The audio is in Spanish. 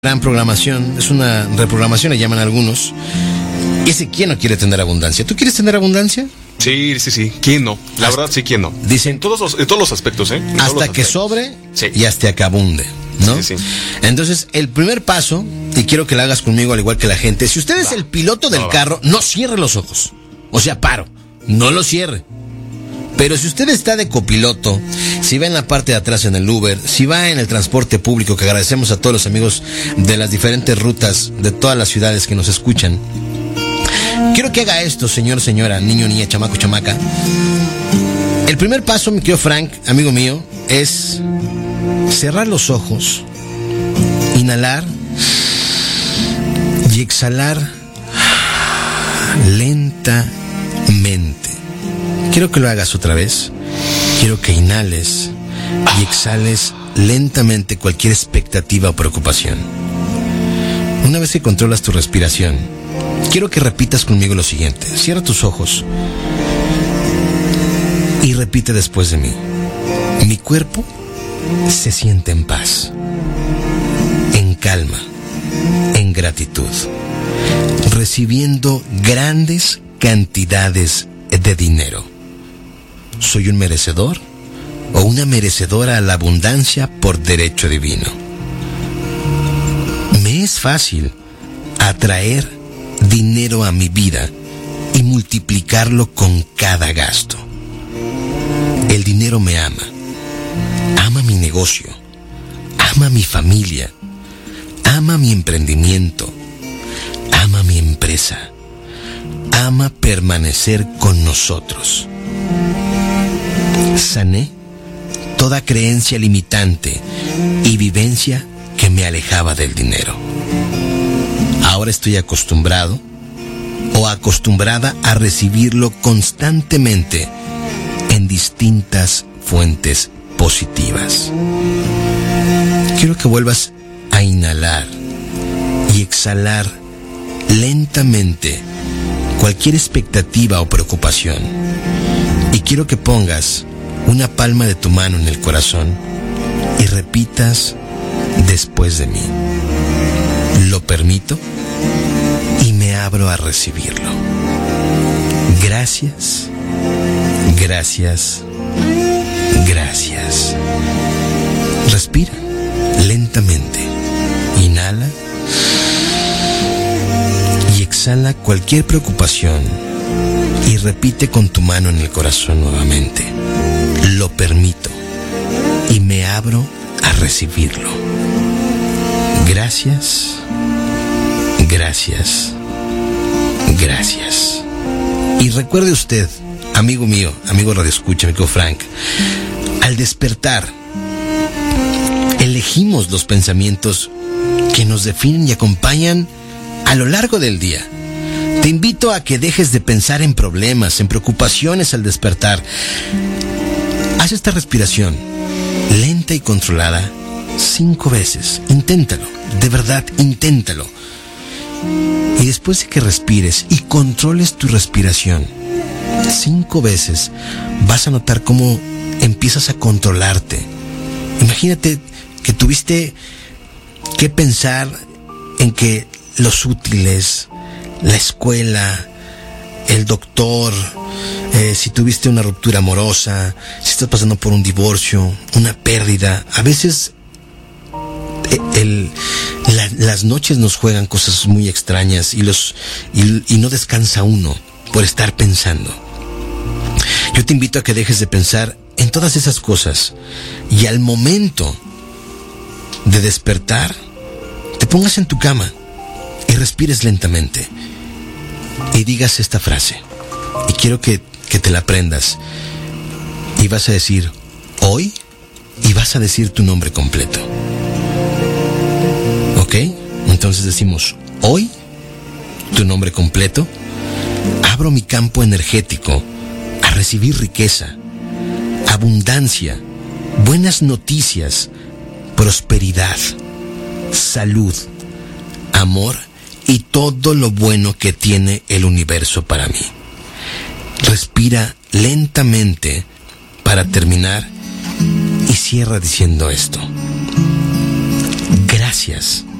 Gran programación, es una reprogramación, le llaman algunos. Ese, ¿quién no quiere tener abundancia? ¿Tú quieres tener abundancia? Sí. ¿Quién no? La verdad, sí, ¿quién no? Dicen, en todos los aspectos, ¿eh? Hasta que sobre, sí, y hasta que abunde, ¿no? Sí. Entonces, el primer paso, y quiero que lo hagas conmigo al igual que la gente, si usted es el piloto del carro, no cierre los ojos. O sea, no lo cierre. Pero si usted está de copiloto, si va en la parte de atrás en el Uber, si va en el transporte público, que agradecemos a todos los amigos de las diferentes rutas de todas las ciudades que nos escuchan, quiero que haga esto, señor, señora, niño, niña, chamaco, chamaca. El primer paso, mi querido Frank, amigo mío, es cerrar los ojos, inhalar y exhalar lentamente. Quiero que lo hagas otra vez. Quiero que inhales y exhales lentamente cualquier expectativa o preocupación. Una vez que controlas tu respiración, quiero que repitas conmigo lo siguiente. Cierra tus ojos y repite después de mí. Mi cuerpo se siente en paz, en calma, en gratitud, recibiendo grandes cantidades de dinero. ¿Soy un merecedor o una merecedora a la abundancia por derecho divino? Me es fácil atraer dinero a mi vida y multiplicarlo con cada gasto. El dinero me ama mi negocio, ama mi familia, ama mi emprendimiento, ama mi empresa, ama permanecer con nosotros. Sané toda creencia limitante y vivencia que me alejaba del dinero. Ahora estoy acostumbrado o acostumbrada a recibirlo constantemente en distintas fuentes positivas. Quiero que vuelvas a inhalar y exhalar lentamente cualquier expectativa o preocupación. Y quiero que pongas una palma de tu mano en el corazón y repitas después de mí. Lo permito y me abro a recibirlo. Gracias, gracias, gracias. Respira lentamente. Inhala y exhala cualquier preocupación y repite con tu mano en el corazón nuevamente. Lo permito y me abro a recibirlo. Gracias, gracias, gracias. Y recuerde usted, amigo mío, amigo radioescucha, amigo Frank, al despertar, elegimos los pensamientos que nos definen y acompañan a lo largo del día. Te invito a que dejes de pensar en problemas, en preocupaciones al despertar. Haz esta respiración lenta y controlada 5 veces. Inténtalo, de verdad, inténtalo. Y después de que respires y controles tu respiración 5 veces, vas a notar cómo empiezas a controlarte. Imagínate que tuviste que pensar en que los útiles, la escuela, el doctor, si tuviste una ruptura amorosa, si estás pasando por un divorcio, una pérdida. A veces las noches nos juegan cosas muy extrañas y no descansa uno por estar pensando. Yo te invito a que dejes de pensar en todas esas cosas y al momento de despertar te pongas en tu cama y respires lentamente y digas esta frase, y quiero que te la aprendas, y vas a decir hoy, y vas a decir tu nombre completo. ¿Ok? Entonces decimos hoy, tu nombre completo. Abro mi campo energético a recibir riqueza, abundancia, buenas noticias, prosperidad, salud, amor y todo lo bueno que tiene el universo para mí. Respira lentamente para terminar y cierra diciendo esto. Gracias